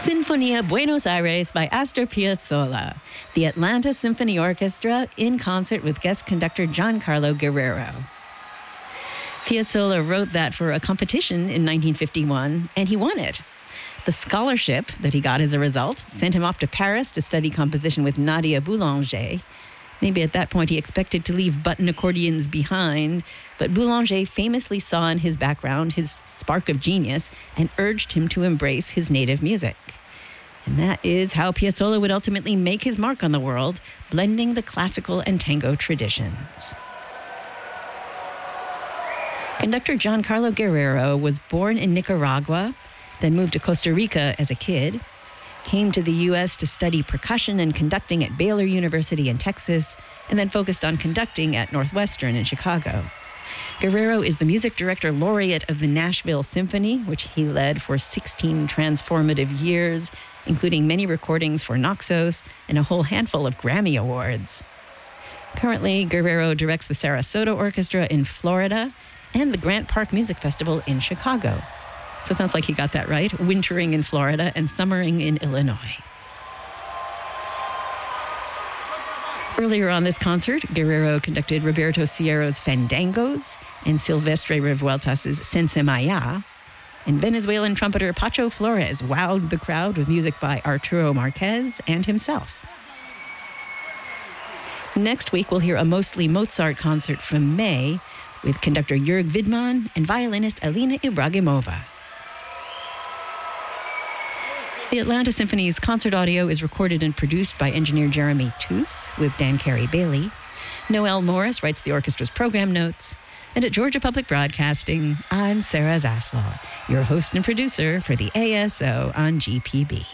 Sinfonia Buenos Aires by Astor Piazzolla, the Atlanta Symphony Orchestra in concert with guest conductor Giancarlo Guerrero. Piazzolla wrote that for a competition in 1951, and he won it. The scholarship that he got as a result sent him off to Paris to study composition with Nadia Boulanger. Maybe at that point he expected to leave button accordions behind, but Boulanger famously saw in his background his spark of genius and urged him to embrace his native music. And that is how Piazzolla would ultimately make his mark on the world, blending the classical and tango traditions. Conductor Giancarlo Guerrero was born in Nicaragua, then moved to Costa Rica as a kid, came to the U.S. to study percussion and conducting at Baylor University in Texas, and then focused on conducting at Northwestern in Chicago. Guerrero is the music director laureate of the Nashville Symphony, which he led for 16 transformative years, including many recordings for Naxos and a whole handful of Grammy Awards. Currently, Guerrero directs the Sarasota Orchestra in Florida and the Grant Park Music Festival in Chicago. So it sounds like he got that right, wintering in Florida and summering in Illinois. Earlier on this concert, Guerrero conducted Roberto Sierra's Fandangos and Silvestre Revueltas' Sense Maya, and Venezuelan trumpeter Pacho Flores wowed the crowd with music by Arturo Marquez and himself. Next week, we'll hear a mostly Mozart concert from May with conductor Jörg Widmann and violinist Alina Ibragimova. The Atlanta Symphony's concert audio is recorded and produced by engineer Jeremy Toos with Dan Carey-Bailey. Noel Morris writes the orchestra's program notes. And at Georgia Public Broadcasting, I'm Sarah Zaslow, your host and producer for the ASO on GPB.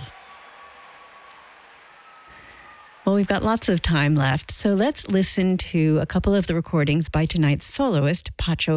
Well, we've got lots of time left, so let's listen to a couple of the recordings by tonight's soloist, Pacho